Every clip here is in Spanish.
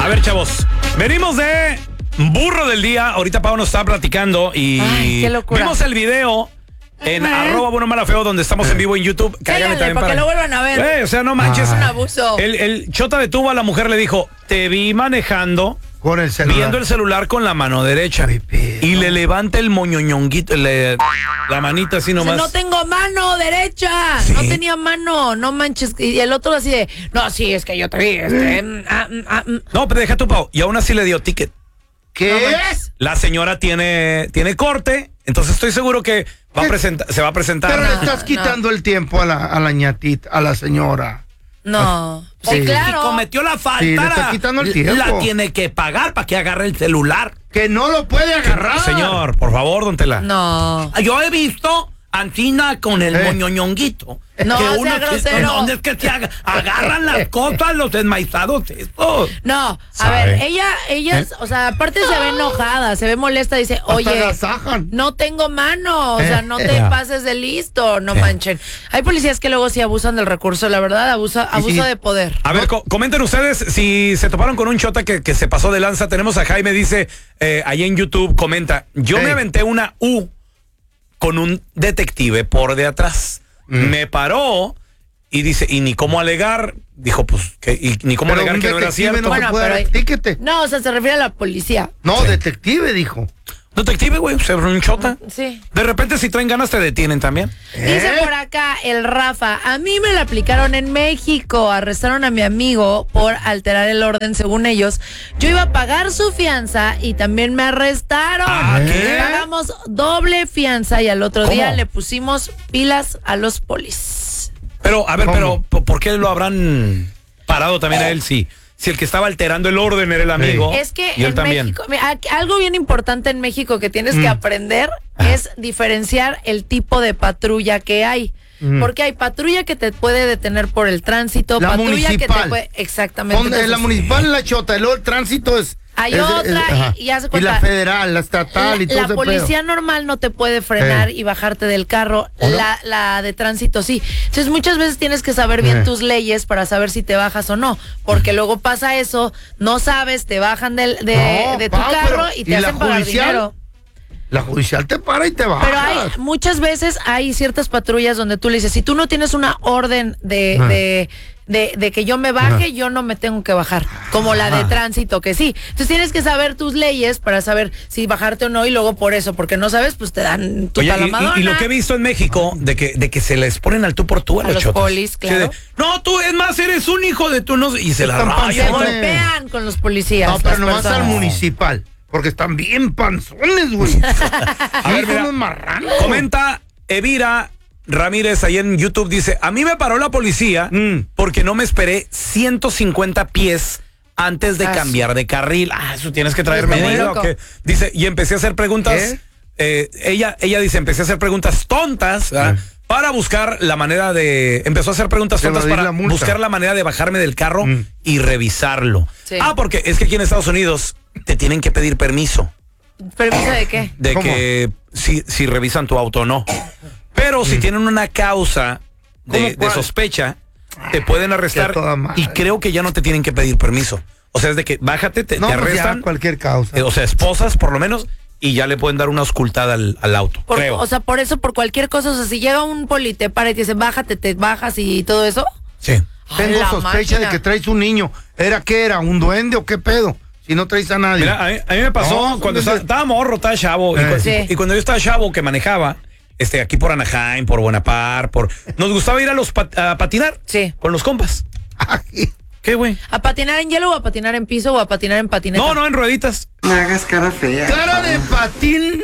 ver, chavos, venimos de burro del día. Ahorita Pau nos está platicando y qué locura. vimos el video en @buenomalafeo donde estamos en vivo en YouTube. Cállale también para que lo vuelvan a ver. O sea, no manches. Es un abuso. El chota detuvo a la mujer, le dijo, te vi manejando con el celular, viendo el celular con la mano derecha. Y le levanta el moñoñonguito, la manita así nomás. No tengo mano derecha. ¿Sí? No tenía mano, no manches. Y el otro así de, no, sí, es que yo te vi. No, pero deja tu Pau. Y aún así le dio ticket. ¿Qué? La señora tiene corte, entonces estoy seguro que se va a presentar. Pero le estás quitando el tiempo a la ñatita, a la señora. No. Sí. Claro. Si cometió la falta, Sí, le está quitando el tiempo. la tiene que pagar para que agarre el celular. Que no lo puede agarrar. Señor, por favor, don Tela. No. Yo he visto Antina con el moñoñonguito. No, que sea grosero. ¿Dónde es que se agarran las cosas los desmaizados estos? No, a ¿Sabe? ver, ella, o sea, aparte se ve enojada, se ve molesta, dice, oye, agasajan. no tengo mano, o sea, no te pases de listo, no manchen. Hay policías que luego sí abusan del recurso, la verdad, abusa de poder. A ver, comenten ustedes si se toparon con un chota que se pasó de lanza. Tenemos a Jaime, dice, ahí en YouTube, comenta, yo me aventé una U con un detective por de atrás. Me paró y dice, y ni cómo alegar, dijo, pues, ni cómo Pero alegar que no era cierto. No, Bueno, puede pero dar tiquete. No, o sea, se refiere a la policía. No, detective dijo. Detective, güey, se un chota. Sí. De repente, si traen ganas, te detienen también. Dice por acá el Rafa, a mí me la aplicaron en México, arrestaron a mi amigo por alterar el orden según ellos. Yo iba a pagar su fianza y también me arrestaron. ¿Qué? Pagamos doble fianza y al otro ¿Cómo? día le pusimos pilas a los polis. Pero, a ver, ¿Cómo? pero, ¿por qué lo habrán parado también a él si el que estaba alterando el orden era el amigo? Es que y él en también. México, algo bien importante en México que tienes que aprender es diferenciar el tipo de patrulla que hay. Porque hay patrulla que te puede detener por el tránsito, La patrulla municipal. que te puede... Exactamente. La entonces, municipal es la chota, y luego el tránsito es... Hay es- otra ajá. y ya se Y cuenta. la federal, la estatal y todo La ese policía pedo. normal no te puede frenar y bajarte del carro. La de tránsito sí. Entonces muchas veces tienes que saber bien tus leyes para saber si te bajas o no. Porque luego pasa eso, no sabes, te bajan de tu Pau, carro pero, y te ¿y la hacen pagar judicial? dinero. La judicial te para y te baja. Pero hay muchas veces hay ciertas patrullas donde tú le dices, si tú no tienes una orden de que yo me baje, yo no me tengo que bajar, como la de tránsito, que sí. Entonces tienes que saber tus leyes para saber si bajarte o no, y luego por eso, porque no sabes, pues te dan tu Oye, talamadona. y lo que he visto en México, de que se les ponen al tú por tú a los chotas. polis, claro. Sí, no, tú, es más, eres un hijo de tú, no, y se la Están Se rayan. panzones. golpean con los policías. No, pero las nomás al personas. municipal. Porque están bien panzones, güey. A ver, Son mira, unos marranos. comenta Evira Ramírez ahí en YouTube, dice, a mí me paró la policía porque no me esperé 150 pies antes de cambiar de carril. Eso tienes que traer Está muy medida. loco. ¿O qué? Dice, y empecé a hacer preguntas. Ella dice, empecé a hacer preguntas tontas, ¿verdad? Para buscar la manera empezó a hacer preguntas tontas Evadir para la multa. buscar la manera de bajarme del carro y revisarlo. Sí. Porque es que aquí en Estados Unidos te tienen que pedir permiso. ¿Permiso de qué? De ¿Cómo? que si revisan tu auto o no. Pero si tienen una causa de ¿Cómo cuál? sospecha, te pueden arrestar Que a toda madre. y creo que ya no te tienen que pedir permiso. O sea, es de que bájate, te No, pues arrestan, ya, cualquier causa. o sea, esposas por lo menos, y ya le pueden dar una auscultada al auto, creo. O sea, por eso, por cualquier cosa, o sea, si llega un poli, te para y te dice, bájate, te bajas y todo eso. Sí. Tengo la sospecha máquina. de que traes un niño. ¿Qué era? ¿Un duende o qué pedo? Si no traes a nadie. Mira, a mí me pasó No, cuando son de- estaba morro, estaba chavo, Sí. y cuando yo estaba chavo que manejaba, aquí por Anaheim, por Buenapar, nos gustaba ir a patinar Sí. con los compas. Ay, ¿Qué, güey? ¿A patinar en hielo o a patinar en piso o a patinar en patineta? No, en rueditas. No hagas cara fea. cara de patín.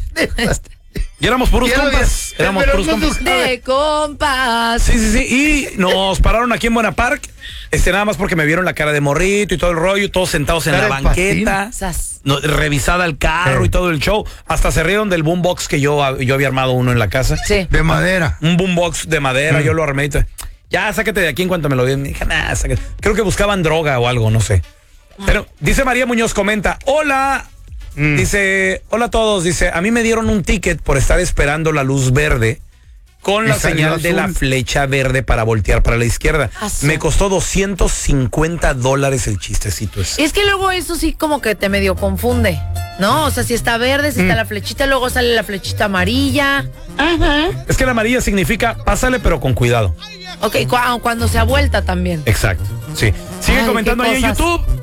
Y éramos puros Ya lo compas. vi. Éramos Pero puros no compas. sus- De compas. Sí. Y nos pararon aquí en Buenapar. Nada más porque me vieron la cara de morrito y todo el rollo, todos sentados en ¿Cara la de banqueta. Sas. Revisada el carro y todo el show. Hasta se rieron del boombox que yo había armado uno en la casa. Sí. De madera. Un boombox de madera, yo lo armé y ya, sácate de aquí en cuanto me lo vi. Me dije, sácate. Creo que buscaban droga o algo, no sé. Pero dice María Muñoz, comenta, hola. Dice, hola a todos. Dice, a mí me dieron un ticket por estar esperando la luz verde con la señal de la flecha verde para voltear para la izquierda. Me costó $250 el chistecito ese. Es que luego eso sí como que te medio confunde, ¿no? O sea, si está verde, si está la flechita, luego sale la flechita amarilla. Ajá. Es que la amarilla significa pásale pero con cuidado. Ok, cuando se ha vuelta también. Exacto, sí. Sigue comentando ahí en YouTube.